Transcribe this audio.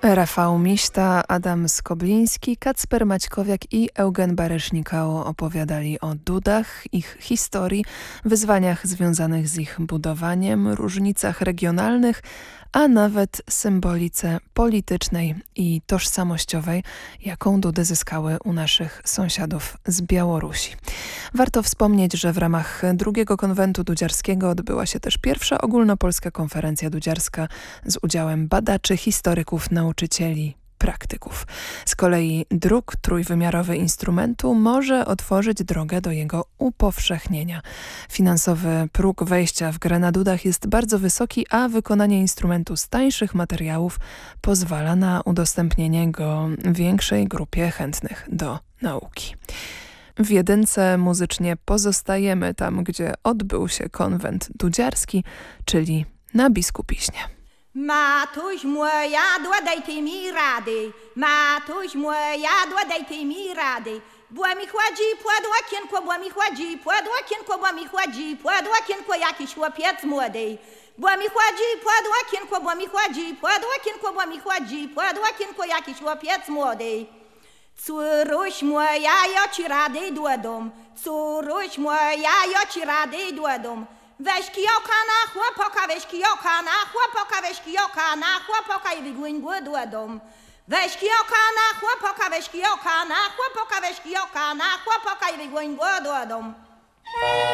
Rafał Miśta, Adam Skobliński, Kacper Maćkowiak i Eugen Baresznikoł opowiadali o dudach, ich historii, wyzwaniach związanych z ich budowaniem, różnicach regionalnych, a nawet symbolice politycznej i tożsamościowej, jaką dudy zyskały u naszych sąsiadów z Białorusi. Warto wspomnieć, że w ramach drugiego konwentu dudziarskiego odbyła się też pierwsza ogólnopolska konferencja dudziarska z udziałem badaczy, historyków, nauczycieli, praktyków. Z kolei druk trójwymiarowy instrumentu może otworzyć drogę do jego upowszechnienia. Finansowy próg wejścia w grę na dudach jest bardzo wysoki, a wykonanie instrumentu z tańszych materiałów pozwala na udostępnienie go większej grupie chętnych do nauki. W jedynce muzycznie pozostajemy tam, gdzie odbył się konwent dudziarski, czyli na Biskupiśnie. Matuś moja, daj ty mi rady, matuś moja, daj ty mi rady. Była mi chładzi, pładła kienko, była mi chładzi, pładła kienko, była mi chładzi, pładła kienko, jakiś chłopiec młody. Była mi chładzi, pładła kienko, była mi chładzi, pładła kienko, była mi chładzi, pładła kienko, jakiś chłopiec młody. Córuś moja, ja ci rady dłodom, córuś moja, ja ci rady dłodom. Weź kijoka na chłopoka, weź kijoka na chłopoka, weź kijoka na chłopoka i wygłyń dłodom. Weź kijoka na chłopoka, weź kijoka na chłopoka, weź kijoka na chłopoka i wygłyń dłodom.